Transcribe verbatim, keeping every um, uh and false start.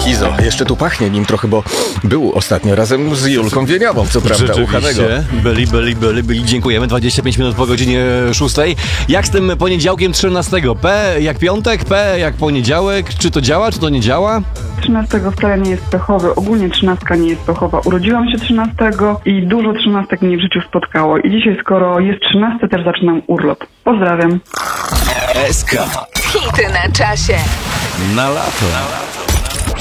Kizo, jeszcze tu pachnie nim trochę, bo był ostatnio razem z Julką Wieniawą, co prawda, uchanego. Byli, byli, byli, byli. Dziękujemy. dwadzieścia pięć minut po godzinie szóstej. Jak z tym poniedziałkiem trzynastego? P jak piątek, P jak poniedziałek. Czy to działa, czy to nie działa? trzynastego wcale nie jest pechowy, ogólnie trzynastka nie jest pechowa. Urodziłam się trzynastego i dużo trzynastek mnie w życiu spotkało. I dzisiaj, skoro jest trzynaste, też zaczynam urlop. Pozdrawiam. S K. Hity na czasie. Na lato.